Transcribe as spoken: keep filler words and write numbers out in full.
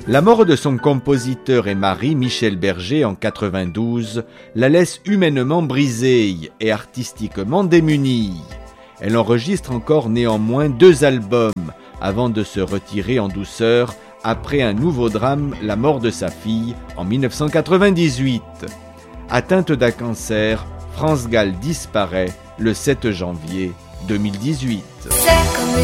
La mort de son compositeur et mari, Michel Berger, en quatre-vingt-douze, la laisse humainement brisée et artistiquement démunie. Elle enregistre encore néanmoins deux albums avant de se retirer en douceur après un nouveau drame, la mort de sa fille, en dix-neuf cent quatre-vingt-dix-huit. Atteinte d'un cancer, France Gall disparaît le sept janvier deux mille dix-huit.